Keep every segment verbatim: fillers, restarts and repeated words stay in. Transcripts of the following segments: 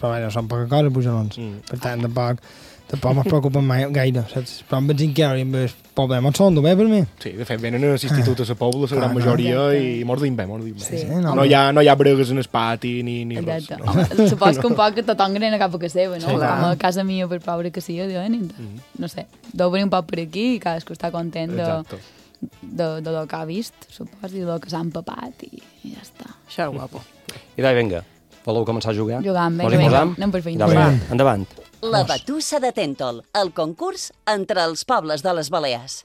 però vaja, són poca cosa, pujarons. Mm. Per tant, tampoc, tampoc me'n preocupen mai gaire, saps? Però em pensin que ara el poble molt són bé per mi. Sí, de fet, venen a l'institut a la pobla, la gran Ah, majoria, no. i mos diem bé, mos diem bé. Sí. Sí, no, No hi ha, no hi ha bregues en el pati ni, ni res. Exacte. No. Home, supos que un poc que tothom grena cap a casa seva, no? Sí, clar. Com a casa mia, per pobre que sigui, diuen, Mhm. no sé, deu venir un poc per aquí i cadascú està content de, Exacte. de, de lo que ha vist, supos, i de lo que s'ha empapat, i, i ja està. Això és guapo. I dai, vinga, voleu començar a jugar? Jugant, Mos vinga, hi vinga, posam? anem per feina. Ja, vinga, endavant. La Batussa de Tèntol, el concurs entre els pobles de les Balears.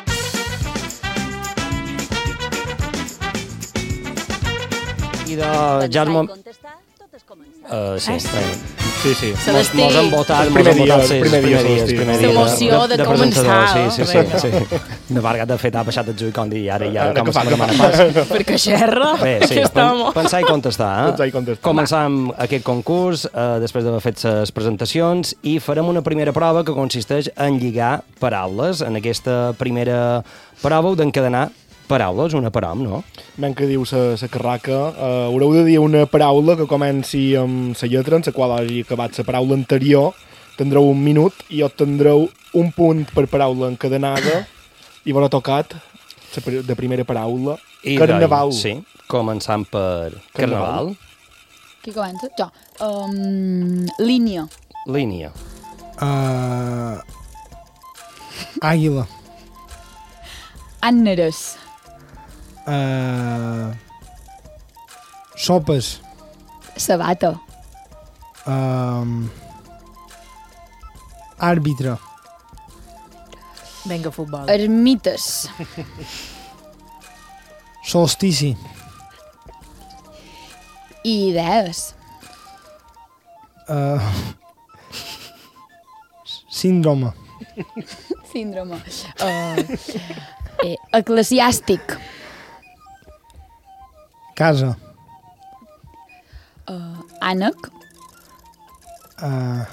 I de... Ja Pensar es... i contestar, tot és començar. Uh, sí, Ah, sí. vinga. Sí, sí. Se Mos, destí. mos han votat, El mos primer han dia, votat, el sí, primer el dia primer dia, solstici. el primer dia L'emoció de presentador, començar, sí, sí, vinga. sí, sí. De Varga, de fet, ha baixat el juí com dir, ara, i ara, Ara, com que fa, es que demana fa. pas. Perquè xerra, Bé, sí, que està molt... pensar i contestar. Eh? Pensar i contestar. Començam aquest concurs eh, després d'haver fet les presentacions i farem una primera prova que consisteix en lligar paraules. En aquesta primera prova heu d'encadenar paraules, una per hom, no? Men que diu la carraca, uh, haureu de dir una paraula que comenci amb la lletra en la qual hagi acabat la paraula anterior. Tindreu un minut i obtindreu un punt per paraula encadenada i vos ha tocat la pri- de primera paraula. I Carnaval. d'ahí, sí, començant per Carnaval. Qui comença? Jo. Um, línia. Línia. Uh, àguila. Àneres. Uh, sopes. Sabata. Um, àrbitre. Vinga, futbol. Ermites. Solstici. Idees. Uh, síndrome. Síndrome. Uh, eh, eclesiàstic. Casa. Uh, ànec. Uh,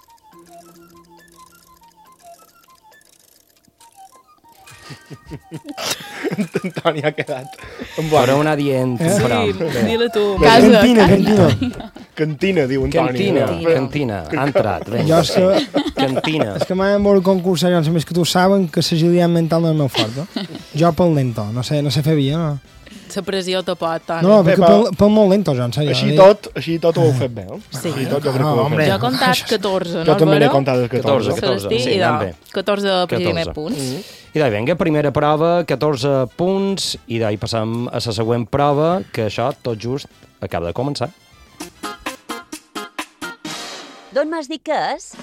Antoni ha quedat en Però blanc. anar dient Eh? un per Sí, hom. dile tu. Casa. cantina, casa. cantina. Cantina, diu Antoni. Cantina, no? cantina, ha entrat. Jo Vinga. és que, Cantina. és que m'han molt concursar, jo no sé més que tu saben que l'agilitat mental no és el meu fort, eh? Jo pel lento, no sé, no sé fer via, no? La pressió te pot, Toni. No, Bé, perquè però- pel, pel molt lento, jo, en sèrio. Així eh? tot, així tot ho heu fet bé, eh? Sí. Així tot jo crec que No, ho heu hombre. fet Jo he bé. comptat catorze, no, Jo també n'he Álvaro? comptat els catorze, catorze. catorze. Celestí, sí, i anant de bé. catorze primers catorze. punts. I d'ahí, vinga, primera prova, catorze punts, i d'ahí passam a la següent prova, que això tot just acaba de començar. D'on m'has dit que és?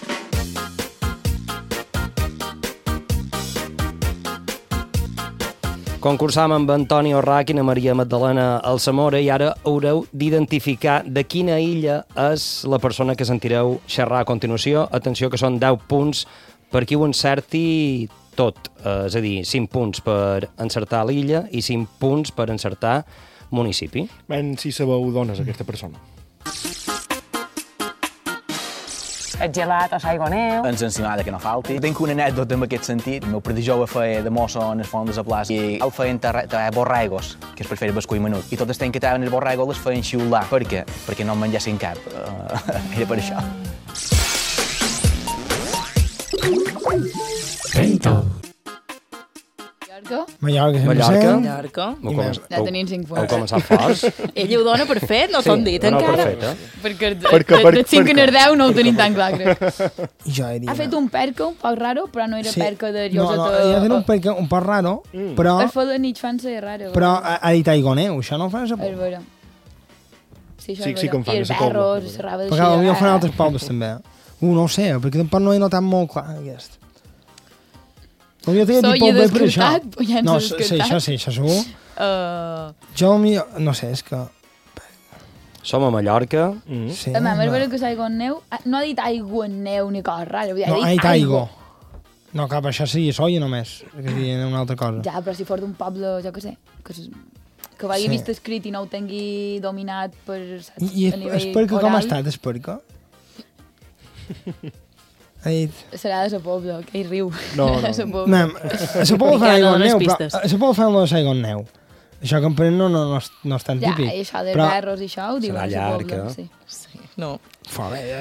Concursam amb Antoni Orrach i na Maria Magdalena Alsamora i ara haureu d'identificar de quina illa és la persona que sentireu xerrar a continuació. Atenció, que són deu punts per qui ho encerti tot. Eh, és a dir, cinc punts per encertar l'illa i cinc punts per encertar municipi. Men, si sabeu d'on és aquesta persona. El gelat o l'aigua neu. Ens ensimada que no falti. Tinc una anècdota en aquest sentit. El meu predí jove feia de mosso en els fondos de plaça i el feien terra, terra borregos, que és per fer el bescuit menut. I tot el temps que estaven els borregos les feien xiular. Per què? Perquè no en mengessin cap. Uh, era per això. Mallorca. Mallorca, Mallorca. cent per cent. Llarca. Heu com- Ja heu- tenim cinc Heu punts. començat forts. Ell ho dona per fet, no t'han dit no, encara? perfecte. Perquè de, Per què, de, per- de cinc per en què? el deu no ho tenim tan clar, crec. I jo he dit... Ha fet un perca un poc raro, però no era Sí. perca de No, no, lloseta... ha fet un perca un poc raro, però, Per fer de nit fan ser raro. però ha, ha dit aigoneu, això no ho fan a la És vera. Sí, això Sí, és sí que en vera. fan, I a els la Pobla. perros, serrava Perquè potser ho fan ah. altres pobles també. Uh, no ho sé, perquè tampoc no he notat molt clar aquest. Potser t'he Soy dit poc bé per això. descartat, pues ja ens No, has sí, descartat. això sí, això segur. Uh, Jo, millor, no sé, és que... Som a Mallorca. Mm. Sí, a mi no. és vera que s'aigua en neu... ah, No ha dit aigua en neu ni cosa rara. Ha No, ha dit dit aigua. No, cap, això seria soia només, que seria una altra cosa. Ja, però si fos d'un poble, jo què sé, que, s- que ho hagi Sí. vist escrit i no ho tingui dominat per, saps, I, i a nivell Esperca com ha oral, estat, Esperca? Ha dit... serà de la pobla, que hi riu. No, no. De sa pobla. Mem, a la Pobla fan Miquel, aigua en dones neu, però pistes. a la Pobla fan lo de l'aigua en neu. Això que em prenen no, no, no, és, no és tan Ja, típic. i això dels Però- perros i això ho diuen Serà a la pobla. llarga. Sí. Sí, no. Fora,